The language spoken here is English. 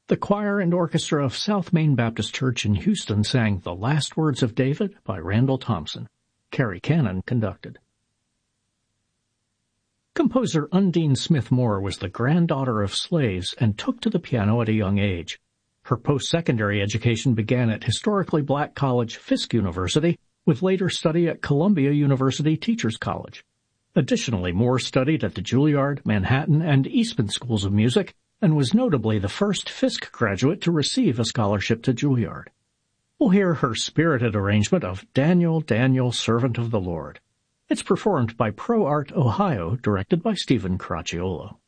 The choir and orchestra of South Main Baptist Church in Houston sang The Last Words of David by Randall Thompson. Carrie Cannon conducted. Composer Undine Smith Moore was the granddaughter of slaves and took to the piano at a young age. Her post-secondary education began at historically black college Fisk University, with later study at Columbia University Teachers College. Additionally, Moore studied at the Juilliard, Manhattan, and Eastman Schools of Music, and was notably the first Fisk graduate to receive a scholarship to Juilliard. We'll hear her spirited arrangement of Daniel, Daniel, Servant of the Lord. It's performed by Pro Art Ohio, directed by Stephen Caracciolo.